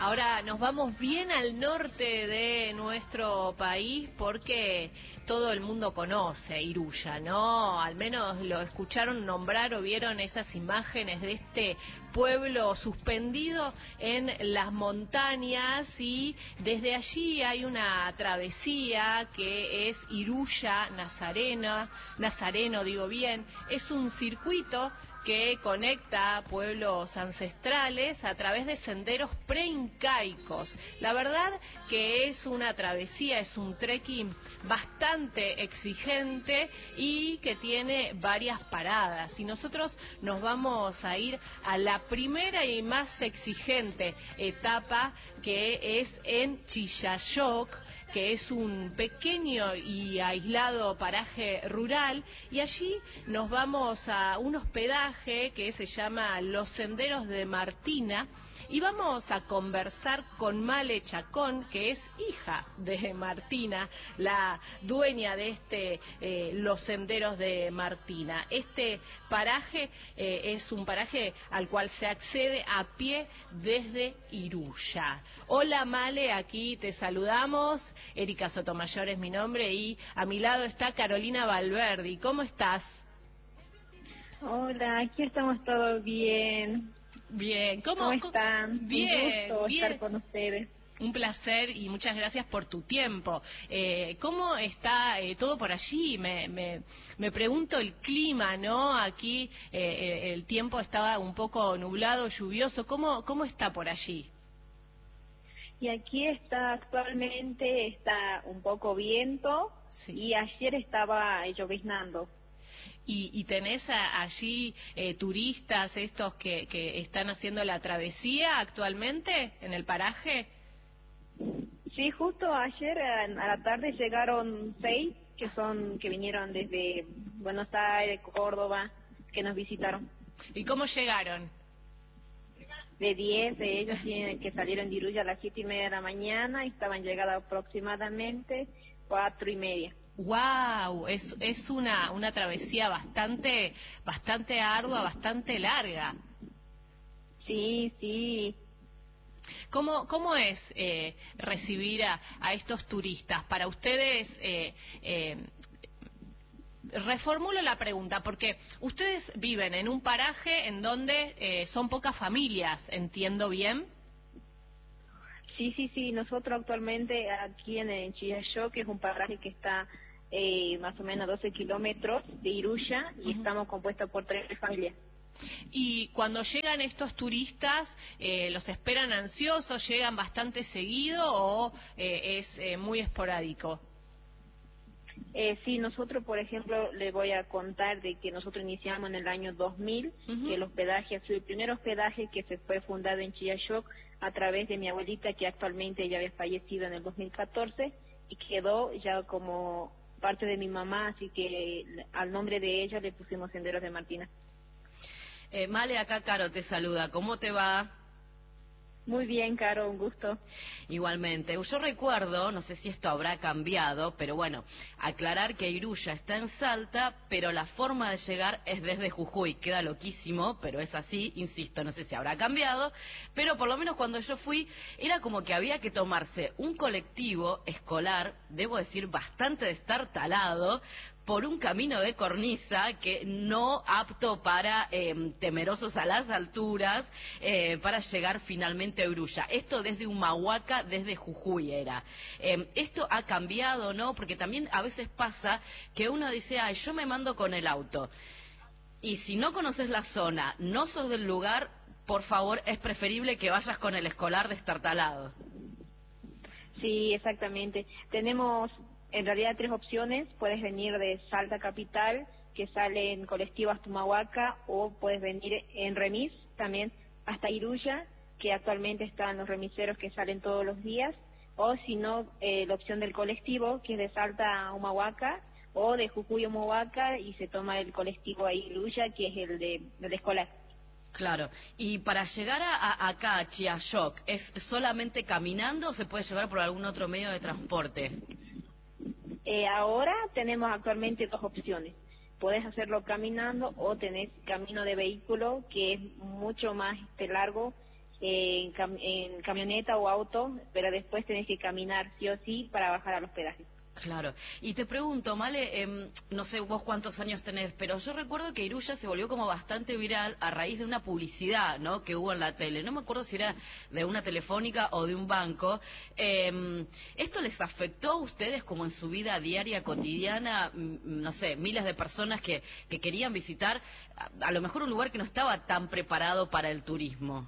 Ahora nos vamos bien al norte de nuestro país porque todo el mundo conoce Iruya, ¿no? Al menos lo escucharon nombrar o vieron esas imágenes de este pueblo suspendido en las montañas, y desde allí hay una travesía que es Iruya Nazareno, digo bien, es un circuito que conecta pueblos ancestrales a través de senderos preincaicos. La verdad que es una travesía, es un trekking bastante exigente y que tiene varias paradas. Y nosotros nos vamos a ir a la primera y más exigente etapa, que es en Chiyayoc, que es un pequeño y aislado paraje rural, y allí nos vamos a un hospedaje que se llama Los Senderos de Martina, y vamos a conversar con Male Chacón, que es hija de Martina, la dueña de Los Senderos de Martina. Este paraje es un paraje al cual se accede a pie desde Iruya. Hola Male, aquí te saludamos. Erika Sotomayor es mi nombre y a mi lado está Carolina Valverdi. ¿Cómo estás? Hola, aquí estamos todos bien. Bien, ¿Cómo están? Bien, un gusto bien. estar con ustedes. Un placer y muchas gracias por tu tiempo. ¿Cómo está todo por allí? Me pregunto el clima, ¿no? Aquí el tiempo estaba un poco nublado, lluvioso. ¿Cómo está por allí? Y aquí actualmente está un poco viento, sí. Y ayer estaba lloviznando. ¿Y tenés allí turistas estos que están haciendo la travesía actualmente en el paraje? Sí, justo ayer a la tarde llegaron 6 que vinieron desde Buenos Aires, Córdoba, que nos visitaron. ¿Y cómo llegaron? De 10, ellos que salieron de Iruya a las 7:30 de la mañana y estaban llegados aproximadamente 4:30. Wow, es una travesía bastante ardua, bastante larga. Sí, sí. ¿Cómo es recibir a estos turistas? Para ustedes, reformulo la pregunta, porque ustedes viven en un paraje en donde son pocas familias, ¿entiendo bien? Sí, nosotros actualmente aquí en Chiyayoc, que es un paraje que está más o menos 12 kilómetros de Iruya, y estamos compuestos por 3 familias. Y cuando llegan estos turistas, ¿los esperan ansiosos? ¿Llegan bastante seguido o es muy esporádico? Sí, nosotros, por ejemplo, le voy a contar de que nosotros iniciamos en el año 2000, que el hospedaje ha sido el primer hospedaje que se fue fundado en Chiyayoc a través de mi abuelita, que actualmente ya había fallecido en el 2014, y quedó ya como parte de mi mamá, así que al nombre de ella le pusimos Senderos de Martina. Male, acá Caro te saluda, ¿cómo te va? Muy bien, Caro, un gusto. Igualmente, yo recuerdo, no sé si esto habrá cambiado, pero bueno, aclarar que Iruya está en Salta, pero la forma de llegar es desde Jujuy. Queda loquísimo, pero es así, insisto, no sé si habrá cambiado, pero por lo menos cuando yo fui, era como que había que tomarse un colectivo escolar, debo decir, bastante destartalado, por un camino de cornisa que no apto para temerosos a las alturas, para llegar finalmente a Iruya. Esto desde Humahuaca, desde Jujuy era. Esto ha cambiado, ¿no? Porque también a veces pasa que uno dice, ay, yo me mando con el auto. Y si no conoces la zona, no sos del lugar, por favor, es preferible que vayas con el escolar destartalado. Sí, exactamente. Tenemos en realidad 3 opciones. Puedes venir de Salta Capital, que sale en colectivo hasta Humahuaca, o puedes venir en remis también hasta Iruya, que actualmente están los remiseros que salen todos los días, o si no, la opción del colectivo, que es de Salta a Humahuaca, o de Jujuy a Humahuaca, y se toma el colectivo a Iruya, que es el escolar. Claro, y para llegar acá a Chiyayoc, ¿es solamente caminando o se puede llevar por algún otro medio de transporte? Ahora tenemos actualmente 2 opciones. Puedes hacerlo caminando o tenés camino de vehículo, que es mucho más largo, en camioneta o auto, pero después tenés que caminar sí o sí para bajar al hospedaje. Claro. Y te pregunto, Male, no sé vos cuántos años tenés, pero yo recuerdo que Iruya se volvió como bastante viral a raíz de una publicidad, ¿no?, que hubo en la tele. No me acuerdo si era de una telefónica o de un banco. ¿Esto les afectó a ustedes como en su vida diaria, cotidiana? No sé, miles de personas que querían visitar a lo mejor un lugar que no estaba tan preparado para el turismo.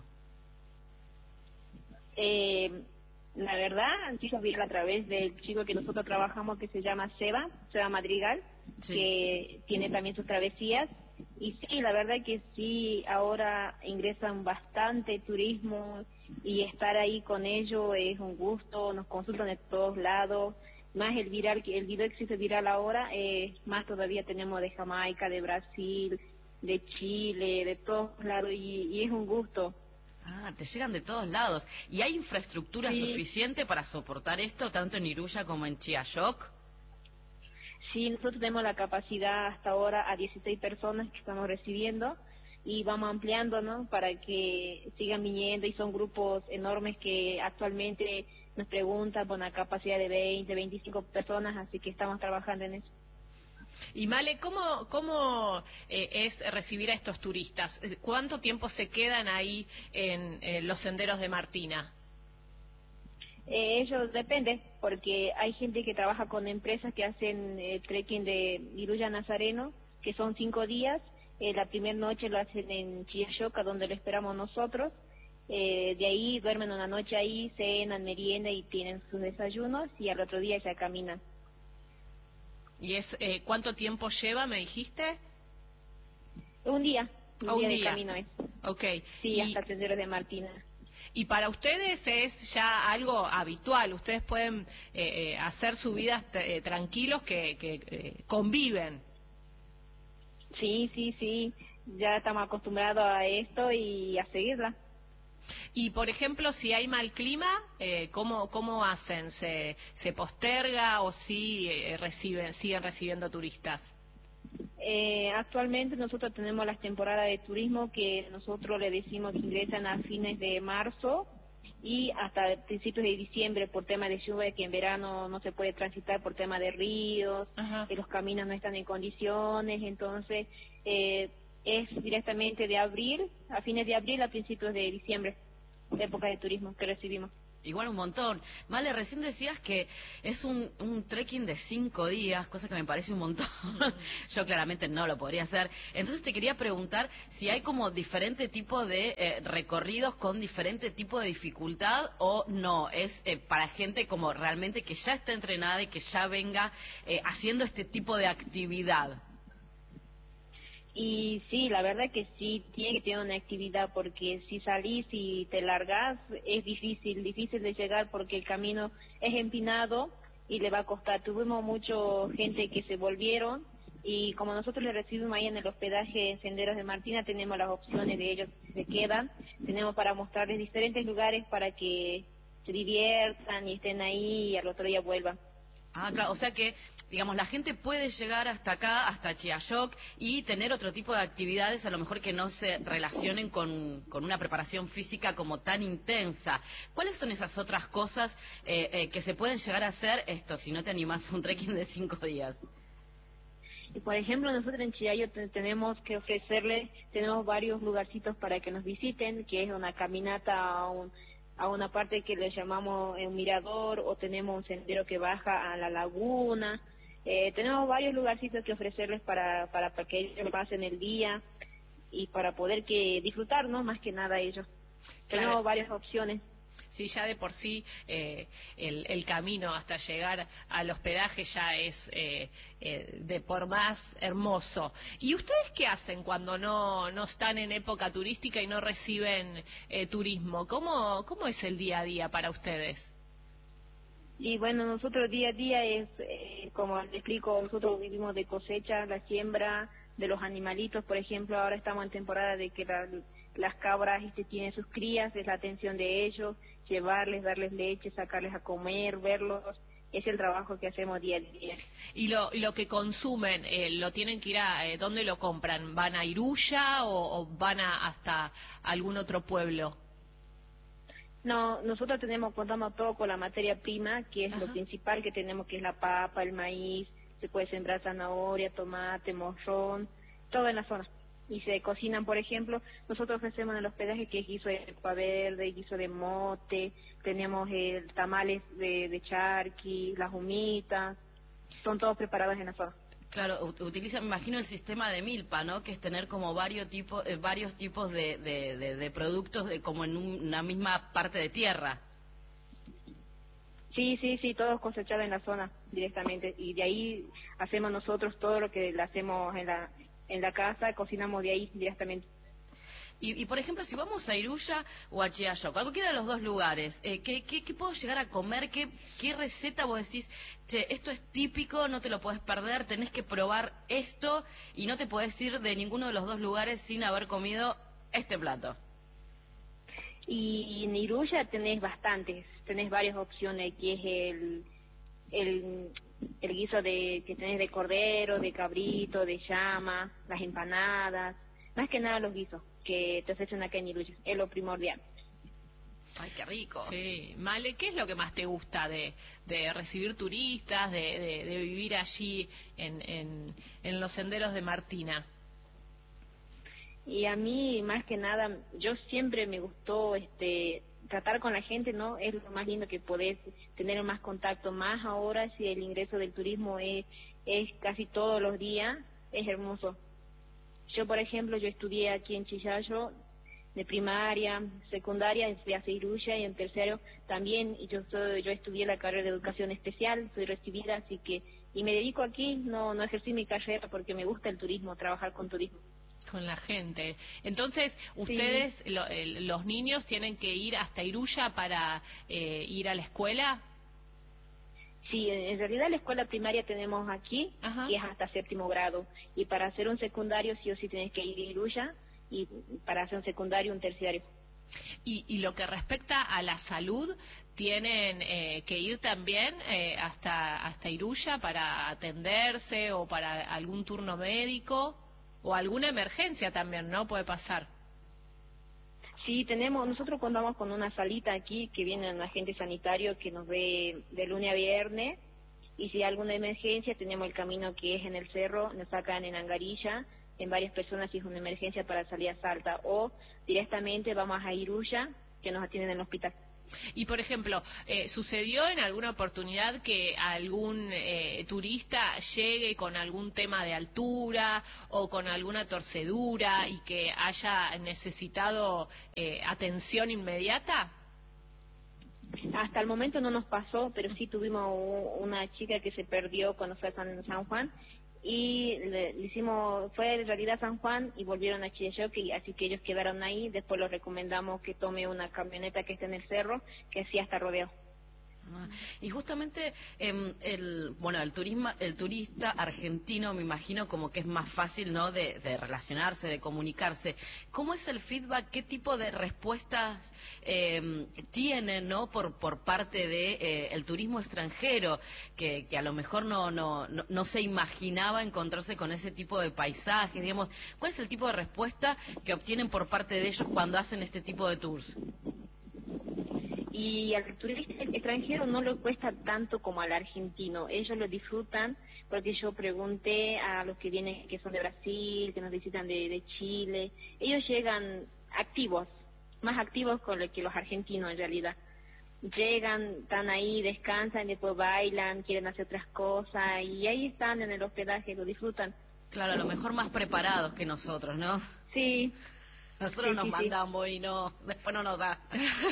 La verdad, sí lo vi a través del chico que nosotros trabajamos que se llama Seba Madrigal, Sí. que tiene también sus travesías. Y sí, la verdad que sí, ahora ingresan bastante turismo y estar ahí con ellos es un gusto, nos consultan de todos lados. Más el video que se hizo viral ahora, más todavía tenemos de Jamaica, de Brasil, de Chile, de todos lados y es un gusto. Ah, te llegan de todos lados. ¿Y hay infraestructura Sí. suficiente para soportar esto, tanto en Iruya como en Chiayoc? Sí, nosotros tenemos la capacidad hasta ahora a 16 personas que estamos recibiendo y vamos ampliando, ¿no?, para que sigan viniendo, y son grupos enormes que actualmente nos preguntan con una capacidad de 20, 25 personas, así que estamos trabajando en eso. Y Male, ¿cómo es recibir a estos turistas? ¿Cuánto tiempo se quedan ahí en los senderos de Martina? Ellos depende, porque hay gente que trabaja con empresas que hacen trekking de Iruya Nazareno, que son 5 días. La primera noche lo hacen en Chiayoca, donde lo esperamos nosotros. De ahí duermen una noche ahí, cenan, merienda y tienen sus desayunos, y al otro día ya caminan. ¿Y cuánto tiempo lleva, me dijiste? Un día Un de día. camino es. Okay. Sí, hasta el sendero de Martina. Y para ustedes es ya algo habitual, ustedes pueden hacer su vida tranquilos que conviven. Sí, ya estamos acostumbrados a esto y a seguirla. Y por ejemplo, si hay mal clima, ¿cómo hacen? ¿Se posterga o siguen recibiendo turistas? Actualmente nosotros tenemos las temporadas de turismo que nosotros le decimos que ingresan a fines de marzo y hasta principios de diciembre por tema de lluvia, que en verano no se puede transitar por tema de ríos, Ajá. que los caminos no están en condiciones. Entonces es directamente de abril, a fines de abril a principios de diciembre, época de turismo que recibimos. Igual un montón. Male, recién decías que es un trekking de 5 días, cosa que me parece un montón. Yo claramente no lo podría hacer. Entonces te quería preguntar si hay como diferente tipo de recorridos con diferente tipo de dificultad o no. Es para gente como realmente que ya está entrenada y que ya venga haciendo este tipo de actividad. Y sí, la verdad que sí, tiene que tener una actividad, porque si salís y te largás es difícil de llegar, porque el camino es empinado y le va a costar. Tuvimos mucha gente que se volvieron, y como nosotros le recibimos ahí en el hospedaje en Senderos de Martina, tenemos las opciones de ellos que se quedan, tenemos para mostrarles diferentes lugares para que se diviertan y estén ahí y al otro día vuelvan. Ah, claro, o sea que, digamos, la gente puede llegar hasta acá, hasta Chiayoc, y tener otro tipo de actividades, a lo mejor que no se relacionen con una preparación física como tan intensa. ¿Cuáles son esas otras cosas que se pueden llegar a hacer, si no te animás a un trekking de 5 días? Y por ejemplo, nosotros en Chiayo tenemos que ofrecerles, tenemos varios lugarcitos para que nos visiten, que es una caminata a una parte que le llamamos un mirador, o tenemos un sendero que baja a la laguna. Tenemos varios lugarcitos que ofrecerles para que ellos pasen el día y para poder disfrutar, ¿no?, más que nada ellos. Claro. Tenemos varias opciones. Sí, ya de por sí el camino hasta llegar al hospedaje ya es de por más hermoso. ¿Y ustedes qué hacen cuando no están en época turística y no reciben turismo? ¿Cómo es el día a día para ustedes? Y bueno, nosotros día a día es, como les explico, nosotros vivimos de cosecha, la siembra de los animalitos. Por ejemplo, ahora estamos en temporada de que las cabras tienen sus crías, es la atención de ellos, llevarles, darles leche, sacarles a comer, verlos. Es el trabajo que hacemos día a día. ¿Y lo que consumen, lo tienen que ir dónde lo compran? ¿Van a Iruya o van hasta algún otro pueblo? No, nosotros contamos todo con la materia prima, que es lo principal que tenemos, que es la papa, el maíz, se puede sembrar zanahoria, tomate, morrón, todo en la zona. Y se cocinan, por ejemplo, nosotros ofrecemos en el hospedaje que es guiso de papa verde, guiso de mote, tenemos tamales de charqui, las humitas, son todos preparados en la zona. Claro, utiliza, me imagino, el sistema de milpa, ¿no? Que es tener como varios tipos de productos como en una misma parte de tierra. Sí, todos cosechados en la zona directamente. Y de ahí hacemos nosotros todo lo que le hacemos en la casa, cocinamos de ahí directamente. Y por ejemplo, si vamos a Iruya o a Chiayo, cualquiera de los dos lugares, ¿qué puedo llegar a comer? ¿Qué receta vos decís, che, esto es típico, no te lo podés perder, tenés que probar esto y no te podés ir de ninguno de los dos lugares sin haber comido este plato? Y en Iruya tenés varias opciones, que es el guiso que tenés de cordero, de cabrito, de llama, las empanadas, más que nada los guisos que te ofrecen acá en Iruya, es lo primordial. Ay, qué rico. Sí, Male, ¿qué es lo que más te gusta de recibir turistas, de vivir allí en los senderos de Martina? Y a mí, más que nada, yo siempre me gustó tratar con la gente, ¿no? Es lo más lindo que podés tener más contacto, más ahora si el ingreso del turismo es casi todos los días, es hermoso. Yo, por ejemplo, yo estudié aquí en Chillayó, de primaria, secundaria, fui a Iruya y en tercero también, y yo estudié la carrera de educación especial, soy recibida, así que, y me dedico aquí, no ejercí mi carrera porque me gusta el turismo, trabajar con turismo. Con la gente. Entonces, ustedes, sí, los niños tienen que ir hasta Iruya para ir a la escuela. Sí, en realidad la escuela primaria tenemos aquí, y es hasta 7º grado. Y para hacer un secundario sí o sí tienes que ir a Iruya, y para hacer un secundario, un terciario. Y lo que respecta a la salud, ¿tienen que ir también hasta Iruya para atenderse o para algún turno médico o alguna emergencia también, ¿no? Puede pasar. Sí, nosotros contamos con una salita aquí que viene un agente sanitario que nos ve de lunes a viernes, y si hay alguna emergencia tenemos el camino que es en el cerro, nos sacan en Angarilla, en varias personas si es una emergencia para salir a Salta, o directamente vamos a Iruya, que nos atienden en el hospital. Y por ejemplo, ¿sucedió en alguna oportunidad que algún turista llegue con algún tema de altura o con alguna torcedura y que haya necesitado atención inmediata? Hasta el momento no nos pasó, pero sí tuvimos una chica que se perdió cuando fue a San Juan, y fue en realidad San Juan y volvieron a Chillayó, así que ellos quedaron ahí. Después les recomendamos que tome una camioneta que está en el cerro, que así hasta rodeo. Y justamente el turista argentino, me imagino como que es más fácil, ¿no?, de relacionarse, de comunicarse. ¿Cómo es el feedback? ¿Qué tipo de respuestas tienen, ¿no?, por parte de el turismo extranjero, que a lo mejor no se imaginaba encontrarse con ese tipo de paisajes, digamos? ¿Cuál es el tipo de respuesta que obtienen por parte de ellos cuando hacen este tipo de tours? Y al turista extranjero no le cuesta tanto como al argentino, ellos lo disfrutan, porque yo pregunté a los que vienen, que son de Brasil, que nos visitan de Chile, ellos llegan activos, más activos que los argentinos en realidad. Llegan, están ahí, descansan, después bailan, quieren hacer otras cosas, y ahí están en el hospedaje, lo disfrutan. Claro, a lo mejor más preparados que nosotros, ¿no? Sí. Nosotros nos mandamos y después no nos da.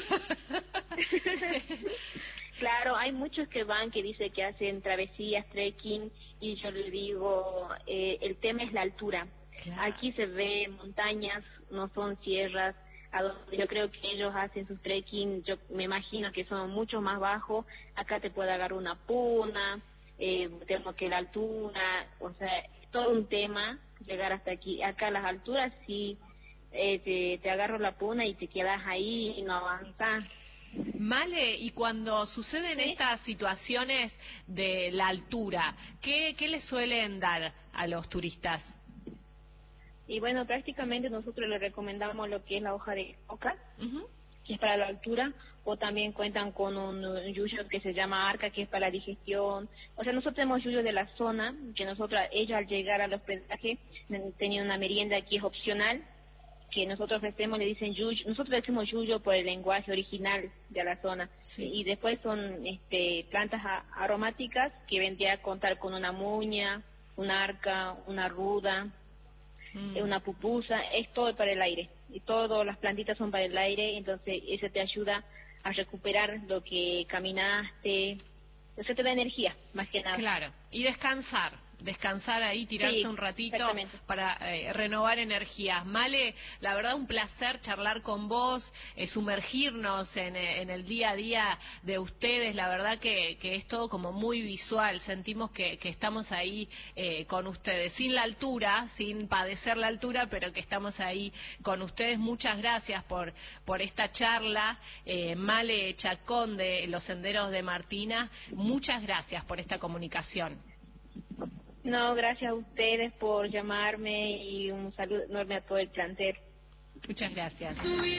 Claro, hay muchos que dicen que hacen travesías, trekking, y yo les digo, el tema es la altura. Claro. Aquí se ve montañas, no son sierras, a donde yo creo que ellos hacen sus trekking, yo me imagino que son mucho más bajos. Acá te puede agarrar una puna, tengo que la altura, o sea, es todo un tema llegar hasta aquí. Acá las alturas sí, te agarro la puna y te quedas ahí y no avanzas. Male, y cuando suceden estas situaciones de la altura, ¿qué les suelen dar a los turistas? Y bueno, prácticamente nosotros les recomendamos lo que es la hoja de coca, que es para la altura, o también cuentan con un yuyo que se llama arca, que es para la digestión. O sea, nosotros tenemos yuyo de la zona, que ellos al llegar al hospedaje tenían una merienda que es opcional, que nosotros ofrecemos, le dicen yuyo, nosotros le decimos yuyo por el lenguaje original de la zona, Sí. y después son plantas aromáticas que vendría a contar con una muña, una arca, una ruda, una pupusa, es todo para el aire, y todas las plantitas son para el aire, entonces eso te ayuda a recuperar lo que caminaste, eso te da energía, más que nada. Claro, y descansar ahí, tirarse Sí, un ratito exactamente. para renovar energías. Male, la verdad un placer charlar con vos, sumergirnos en el día a día de ustedes, la verdad que es todo como muy visual, sentimos que estamos ahí con ustedes, sin la altura, sin padecer la altura, pero que estamos ahí con ustedes. Muchas gracias por esta charla, Male Chacón de Los Senderos de Martina, muchas gracias por esta comunicación. No, gracias a ustedes por llamarme y un saludo enorme a todo el plantel. Muchas gracias.